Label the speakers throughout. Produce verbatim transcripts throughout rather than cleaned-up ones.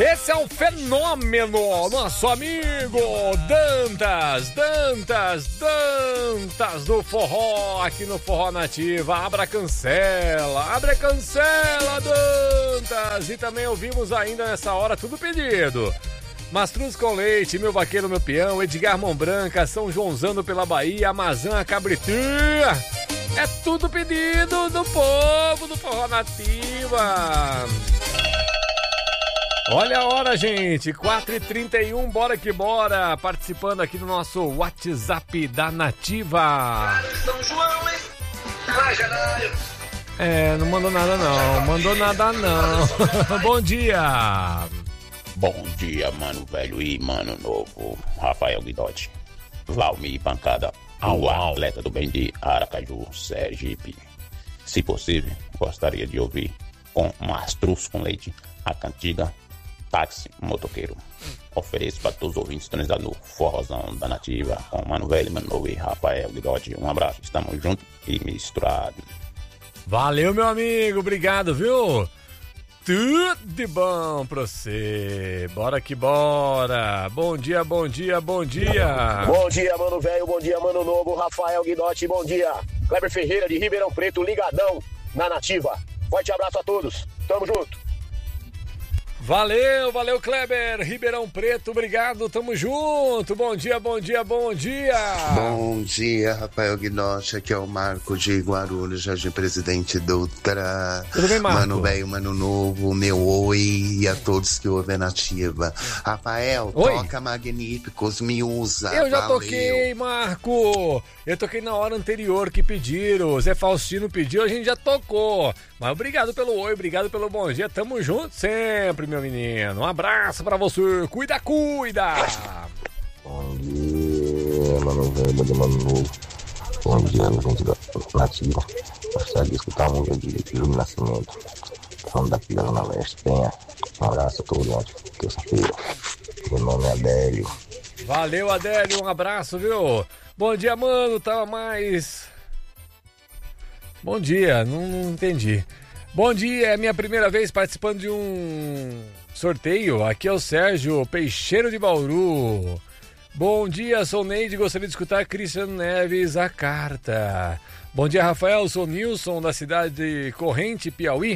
Speaker 1: Esse é o fenômeno, nosso amigo Dantas, Dantas, Dantas do forró, aqui no Forró Nativa. Abra cancela, abre a cancela, Dantas. E também ouvimos ainda nessa hora tudo pedido. Mastruz com leite, meu vaqueiro, meu peão, Edgar Mão Branca, São Joãozano pela Bahia, Amazã, Cabritinha. É tudo pedido do povo do Forró Nativa. Olha a hora, gente, quatro e trinta e um, bora que bora, participando aqui do nosso WhatsApp da Nativa.
Speaker 2: São João, hein?
Speaker 1: É, não mandou nada não, mandou nada não. Bom dia.
Speaker 3: Bom dia, mano velho e mano novo. Rafael Guidotti, Valmir Pancada, o atleta do bem de Aracaju, Sergipe. Se possível, gostaria de ouvir com Mastruz com leite a cantiga Táxi Motoqueiro. Ofereço para todos os ouvintes sintonizados no Forrozão da Nativa com Mano Velho, Mano Novo e Rafael Guidotti. Um abraço, estamos juntos e misturados.
Speaker 1: Valeu, meu amigo, obrigado, viu? Tudo de bom pra você. Bora que bora. Bom dia, bom dia, bom dia.
Speaker 4: Bom dia, Mano Velho, bom dia, Mano Novo, Rafael Guidotti, bom dia. Kleber Ferreira de Ribeirão Preto, ligadão na Nativa. Forte abraço a todos, tamo junto.
Speaker 1: Valeu, valeu, Kleber, Ribeirão Preto, obrigado, tamo junto. Bom dia, bom dia, bom dia.
Speaker 5: Bom dia, Rafael Guidotti, aqui é o Marco de Guarulhos, Jardim Presidente Dutra.
Speaker 1: Tudo bem, Marco?
Speaker 5: Mano velho, mano novo, meu oi e a todos que ouvem a Nativa. Rafael,
Speaker 1: Oi.
Speaker 5: toca Magníficos, me usa.
Speaker 1: Eu já
Speaker 5: valeu.
Speaker 1: toquei, Marco. Eu toquei na hora anterior que pediram. O Zé Faustino pediu, a gente já tocou. Mas obrigado pelo oi, obrigado pelo bom dia. Tamo junto sempre, meu menino. Um abraço pra você. Cuida, cuida.
Speaker 6: Bom dia, mano velho, bom dia, mano novo. Bom dia, gente da Nativa. Gostaria de escutar a música de Júlio Nascimento. Falando daqui da Zona Leste. Penha. Um abraço a todos, ontem, terça-feira. Meu nome é Adélio.
Speaker 1: Valeu, Adélio. Um abraço, viu? Bom dia, mano. Tava mais... Bom dia, não, não entendi. Bom dia, é minha primeira vez participando de um sorteio. Aqui é o Sérgio Peixeiro de Bauru. Bom dia, sou Neide, gostaria de escutar Cristiano Neves, a carta. Bom dia, Rafael, sou Nilson, da cidade de Corrente, Piauí.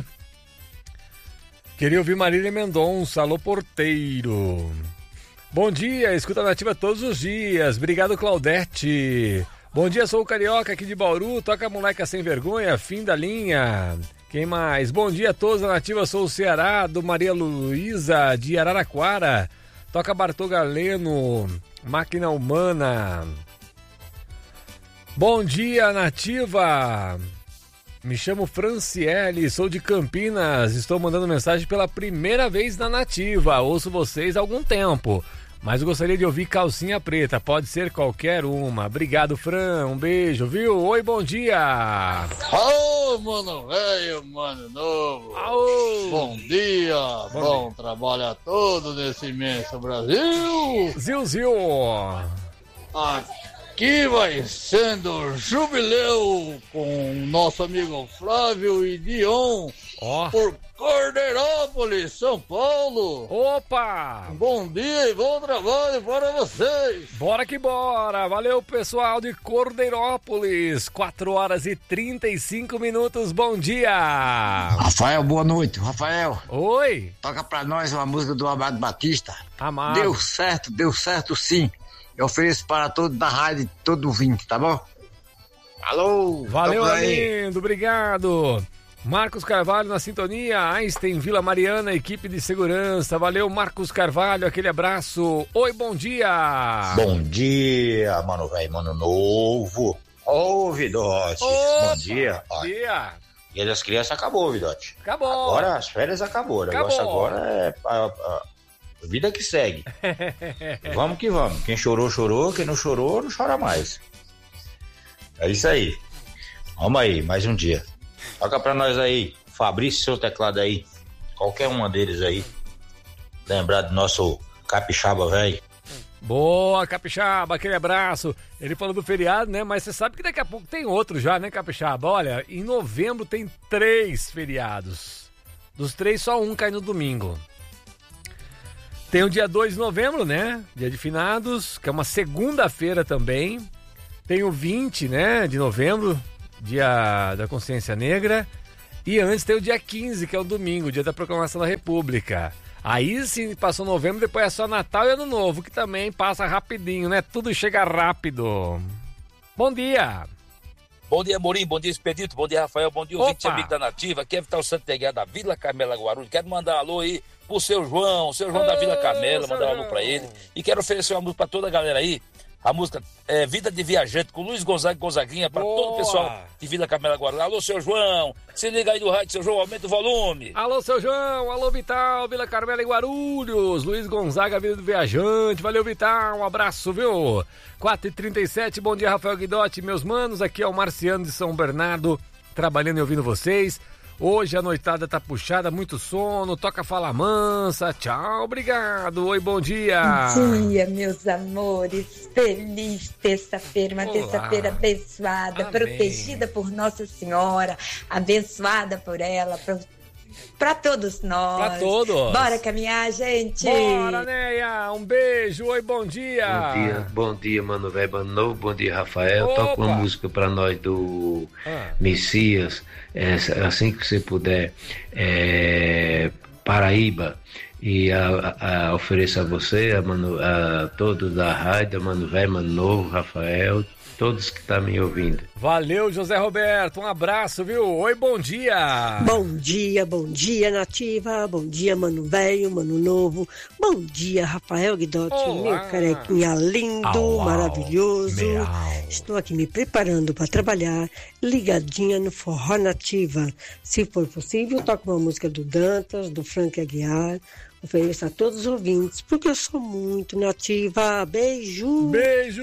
Speaker 1: Queria ouvir Marília Mendonça, alô porteiro. Bom dia, escuta a Nativa todos os dias. Obrigado, Claudete. Bom dia, sou o Carioca aqui de Bauru, toca Moleca Sem Vergonha, fim da linha. Quem mais? Bom dia a todos da Nativa, sou o Ceará, do Maria Luísa, de Araraquara. Toca Bartô Galeno, Máquina Humana. Bom dia, Nativa. Me chamo Franciele, sou de Campinas, estou mandando mensagem pela primeira vez na Nativa. Ouço vocês há algum tempo. Mas eu gostaria de ouvir Calcinha Preta, pode ser qualquer uma. Obrigado, Fran, um beijo, viu? Oi, bom dia!
Speaker 7: Ô, mano velho, mano novo!
Speaker 1: Aô.
Speaker 7: Bom dia,
Speaker 1: bom,
Speaker 7: bom
Speaker 1: dia.
Speaker 7: trabalho a todos nesse imenso Brasil!
Speaker 1: Zil, zil!
Speaker 7: Aqui vai sendo jubileu com nosso amigo Flávio e Dion
Speaker 1: oh.
Speaker 7: por Cordeirópolis, São Paulo.
Speaker 1: Opa!
Speaker 7: Bom dia e bom trabalho para vocês.
Speaker 1: Bora que bora! Valeu, pessoal de Cordeirópolis. quatro horas e trinta e cinco minutos. Bom dia!
Speaker 8: Rafael, boa noite. Rafael.
Speaker 1: Oi.
Speaker 8: Toca pra nós uma música do Amado Batista.
Speaker 1: Amado.
Speaker 8: Deu certo, deu certo sim. Eu ofereço para todos da rádio, todo ouvinte, tá bom? Alô!
Speaker 1: Valeu, lindo, obrigado! Marcos Carvalho na sintonia, Einstein, Vila Mariana, equipe de segurança. Valeu, Marcos Carvalho, aquele abraço. Oi, bom dia!
Speaker 9: Bom dia, mano velho, mano novo. Ô, Vidote, bom dia.
Speaker 1: Bom dia!
Speaker 9: Dia das crianças acabou, Vidote.
Speaker 1: Acabou!
Speaker 9: Agora as férias acabou, o negócio agora é a, a vida que segue. Vamos que vamos, quem chorou, chorou, quem não chorou, não chora mais. É isso aí. Vamos aí, mais um dia. Toca pra nós aí, Fabrício, seu teclado aí. Qualquer uma deles aí. Lembrar do nosso capixaba, velho.
Speaker 1: Boa, capixaba, aquele abraço. Ele falou do feriado, né? Mas você sabe que daqui a pouco tem outro já, né, capixaba? Olha, em novembro tem três feriados. Dos três, só um cai no domingo. Tem o dia dois de novembro, né? Dia de Finados, que é uma segunda-feira também. Tem o vinte, né, de novembro, dia da Consciência Negra. E antes tem o dia quinze, que é o domingo, dia da Proclamação da República. Aí sim, passou novembro, depois é só Natal e Ano Novo, que também passa rapidinho, né? Tudo chega rápido. Bom dia!
Speaker 2: Bom dia, Morim, bom dia, Expedito, bom dia, Rafael, bom dia, ouvinte amigo da Nativa. Aqui é Vital Santeguiar da Vila Carmela Guarulhos. Quero mandar um alô aí pro seu João, seu João da Vila Carmela, mandar um alô pra ele. E quero oferecer uma música pra toda a galera aí. A música é Vida de Viajante, com Luiz Gonzaga e Gonzaguinha, pra Boa. todo o pessoal de Vila Carmela Guarulhos. Alô, seu João, se liga aí do rádio, seu João, aumenta o volume.
Speaker 1: Alô, seu João, alô, Vital, Vila Carmela e Guarulhos, Luiz Gonzaga, Vida do Viajante, valeu, Vital, um abraço, viu? quatro e trinta e sete, bom dia, Rafael Guidotti, meus manos, aqui é o Marciano de São Bernardo, trabalhando e ouvindo vocês. Hoje a noitada tá puxada, muito sono, toca Fala Mansa, tchau, obrigado, oi, bom dia.
Speaker 10: Bom dia, meus amores, feliz terça-feira, uma terça-feira abençoada, Amém. protegida por Nossa Senhora, abençoada por ela, pra, pra todos nós.
Speaker 1: Pra todos.
Speaker 10: Bora caminhar, gente.
Speaker 1: Bora, Neia, um beijo, oi, bom dia.
Speaker 11: Bom dia, bom dia, Mano Velho, Mano Novo, bom dia, Rafael,
Speaker 1: Opa.
Speaker 11: toca uma música pra nós do
Speaker 1: ah.
Speaker 11: Messias. É, assim que você puder, é, Paraíba, e a, a, a ofereço a você, a, Manu, a todos da rádio, a Mano Velho, Mano Novo, Rafael, todos que estão tá me ouvindo.
Speaker 1: Valeu, José Roberto, um abraço, viu? Oi, bom dia!
Speaker 12: Bom dia, bom dia, Nativa, bom dia, Mano Velho, Mano Novo, bom dia, Rafael Guidotti,
Speaker 1: Olá.
Speaker 12: meu carequinha lindo,
Speaker 1: au, au.
Speaker 12: maravilhoso.
Speaker 1: Meau.
Speaker 12: Estou aqui me preparando para trabalhar, ligadinha no Forró Nativa. Se for possível, toco uma música do Dantas, do Frank Aguiar. Ofereço a todos os ouvintes, porque eu sou muito nativa. Beijo!
Speaker 1: Beijo!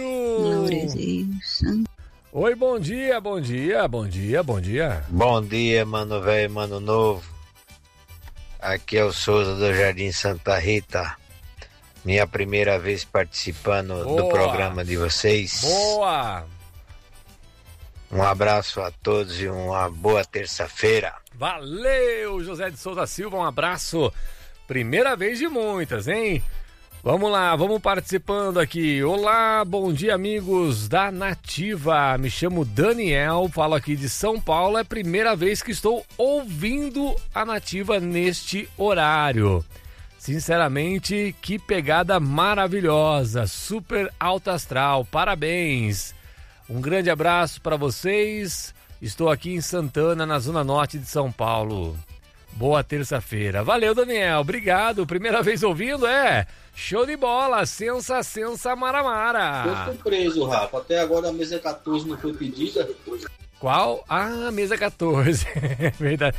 Speaker 1: Oi, bom dia, bom dia, bom dia, bom dia.
Speaker 13: Bom dia, Mano Velho, Mano Novo. Aqui é o Souza do Jardim Santa Rita. Minha primeira vez participando
Speaker 1: Boa.
Speaker 13: do programa de vocês.
Speaker 1: Boa!
Speaker 13: Um abraço a todos e uma boa terça-feira.
Speaker 1: Valeu, José de Souza Silva, um abraço. Primeira vez de muitas, hein? Vamos lá, vamos participando aqui. Olá, bom dia, amigos da Nativa. Me chamo Daniel, falo aqui de São Paulo. É a primeira vez que estou ouvindo a Nativa neste horário. Sinceramente, que pegada maravilhosa, super alto astral, parabéns. Um grande abraço para vocês. Estou aqui em Santana, na zona norte de São Paulo. Boa terça-feira. Valeu, Daniel. Obrigado. Primeira vez ouvindo, é? Show de bola. Sensa, sensa, maramara.
Speaker 14: Eu surpreso, Rafa. Até agora a mesa quatorze não foi pedida.
Speaker 1: Qual? Ah, mesa quatorze. Verdade.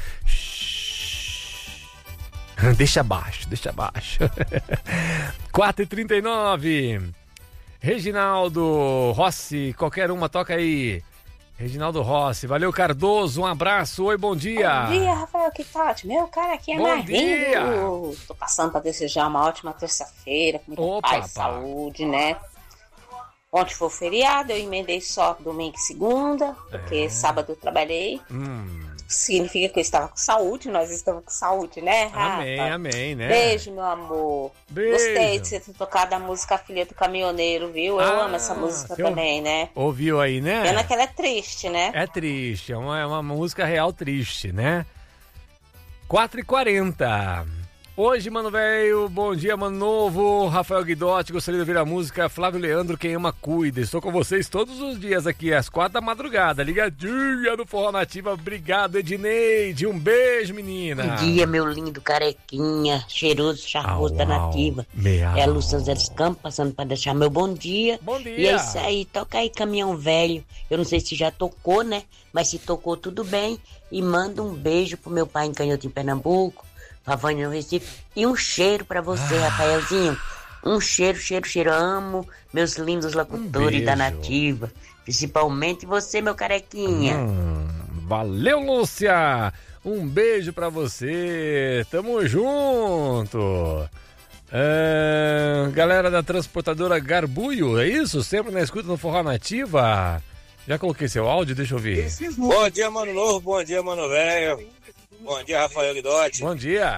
Speaker 1: Deixa abaixo, deixa abaixo. quatro e trinta e nove. Reginaldo Rossi, qualquer uma, toca aí. Reginaldo Rossi, valeu, Cardoso, um abraço, oi, bom dia.
Speaker 15: Bom dia, Rafael Kitotti, meu cara aqui é
Speaker 1: bom dia.
Speaker 15: Tô passando para desejar uma ótima terça-feira, com muita paz, saúde, né? Ontem foi feriado, eu emendei só domingo e segunda, porque é. sábado eu trabalhei. Hum. Significa que eu estava com saúde, nós estamos com saúde, né, Rafa?
Speaker 1: Amém, amém, né?
Speaker 15: Beijo, meu amor.
Speaker 1: Beijo.
Speaker 15: Gostei de você ter tocado a música Filha do Caminhoneiro, viu? Eu ah, amo essa música também, né?
Speaker 1: Ouviu aí, né?
Speaker 15: Pena que ela é triste, né?
Speaker 1: É triste, é uma, é uma música real triste, né? quatro e quarenta. Hoje, Mano Velho, bom dia, Mano Novo, Rafael Guidotti, gostaria de ouvir a música Flávio Leandro, Quem Ama Cuida. Estou com vocês todos os dias aqui, às quatro da madrugada, ligadinha no Forró Nativa. Obrigado, Edneide, um beijo, menina.
Speaker 16: Bom dia, meu lindo carequinha, cheiroso, charmoso da Nativa.
Speaker 1: Meau.
Speaker 16: É a Lu São José dos Campos, passando para deixar meu bom dia.
Speaker 1: Bom dia.
Speaker 16: E é isso aí, toca aí, Caminhão Velho. Eu não sei se já tocou, né, mas se tocou, tudo bem. E manda um beijo pro meu pai em Canhoto, em Pernambuco. Pavânia no Recife. E um cheiro pra você, ah. Rafaelzinho. Um cheiro, cheiro, cheiro. Amo meus lindos locutores um da Nativa. Principalmente você, meu carequinha.
Speaker 1: Hum, valeu, Lúcia. Um beijo pra você. Tamo junto. É, galera da transportadora Garbuio, é isso? Sempre na escuta no Forró Nativa. Já coloquei seu áudio, deixa eu ouvir.
Speaker 17: Bom dia, Mano Novo. Bom dia, Mano Velho. Bom dia, Rafael Guidotti.
Speaker 1: Bom dia.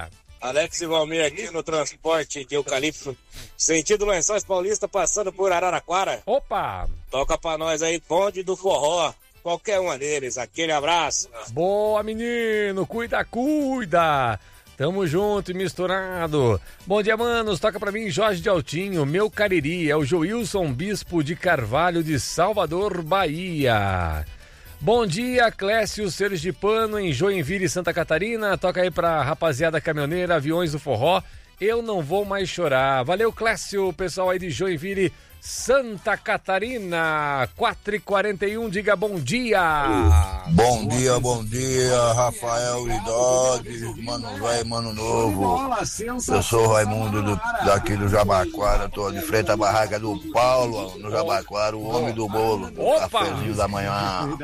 Speaker 17: Alex e Valmir aqui no transporte de eucalipto, sentido Lençóis Paulista, passando por Araraquara.
Speaker 1: Opa!
Speaker 17: Toca pra nós aí, Bonde do Forró, qualquer um deles, aquele abraço.
Speaker 1: Boa, menino, cuida, cuida! Tamo junto e misturado. Bom dia, manos, toca pra mim Jorge de Altinho, meu Cariri, é o Joilson Bispo de Carvalho de Salvador, Bahia. Bom dia, Clécio Sergipano em Joinville, Santa Catarina. Toca aí pra rapaziada caminhoneira, Aviões do Forró. Eu não vou mais chorar. Valeu, Clécio, pessoal aí de Joinville, Santa Catarina. quatro e quarenta e um, diga bom dia.
Speaker 18: Bom dia, bom dia, Rafael e Dodge, mano velho, mano novo. Eu sou Raimundo do, daqui do Jabaquara, tô de frente à barraca do Paulo, no Jabaquara, o homem do bolo, do cafezinho da manhã.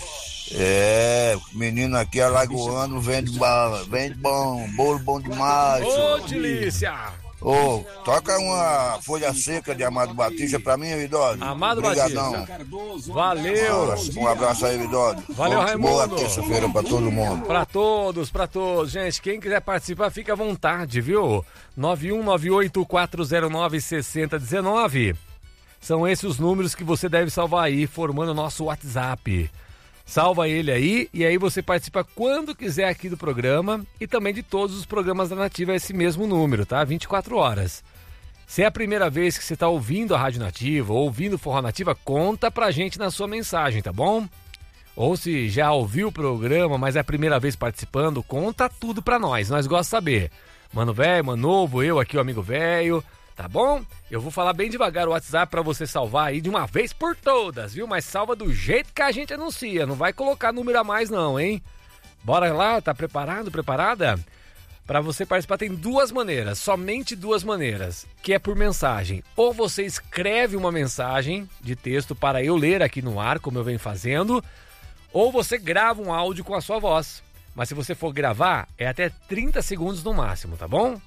Speaker 18: É, menino aqui alagoano, vende, vende bom, bolo bom demais.
Speaker 1: Ô, delícia!
Speaker 18: Ô, oh, toca uma folha seca de Amado Batista pra mim, Vidório.
Speaker 1: Amado
Speaker 18: Obrigadão.
Speaker 1: Batista. Valeu.
Speaker 18: Um abraço aí, Vidório.
Speaker 1: Valeu, Raimundo.
Speaker 18: Boa terça-feira pra todo mundo.
Speaker 1: Pra todos, pra todos. Gente, quem quiser participar, fica à vontade, viu? nove um nove oito quatro zero nove seis zero um nove. São esses os números que você deve salvar aí, formando o nosso WhatsApp. Salva ele aí e aí você participa quando quiser aqui do programa e também de todos os programas da Nativa, esse mesmo número, tá? vinte e quatro horas. Se é a primeira vez que você está ouvindo a Rádio Nativa ou ouvindo o Forró Nativa, conta pra gente na sua mensagem, tá bom? Ou se já ouviu o programa, mas é a primeira vez participando, conta tudo pra nós, nós gostamos de saber. Mano velho, mano novo, eu aqui o amigo velho, tá bom? Eu vou falar bem devagar o WhatsApp pra você salvar aí de uma vez por todas, viu? Mas salva do jeito que a gente anuncia, não vai colocar número a mais não, hein? Bora lá, tá preparado, preparada? Pra você participar tem duas maneiras, somente duas maneiras, que é por mensagem. Ou você escreve uma mensagem de texto para eu ler aqui no ar, como eu venho fazendo, ou você grava um áudio com a sua voz. Mas se você for gravar, é até trinta segundos no máximo, tá bom?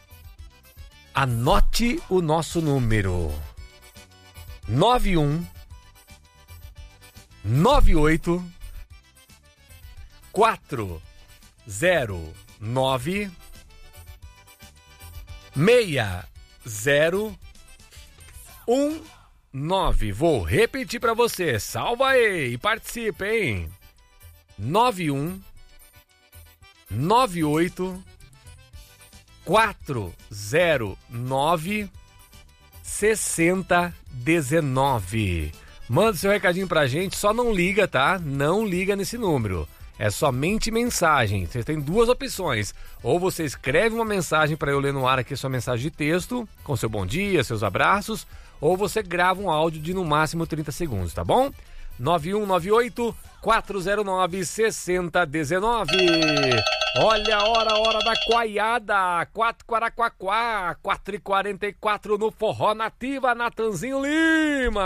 Speaker 1: Anote o nosso número. nove um nove oito quatro zero nove seis zero um nove. Vou repetir para você. Salva aí e participe, hein? nove um nove oito quatro zero nove seis zero um nove. Manda seu recadinho pra gente, só não liga, tá? Não liga nesse número. É somente mensagem. Você tem duas opções. Ou você escreve uma mensagem para eu ler no ar aqui, sua mensagem de texto, com seu bom dia, seus abraços, ou você grava um áudio de no máximo trinta segundos, tá bom? nove um nove oito quatro zero nove seis zero um nove. Olha a hora, a hora da coaiada. quatro Quaraquaquá, quatro e quarenta e quatro no Forró Nativa, Natanzinho Lima.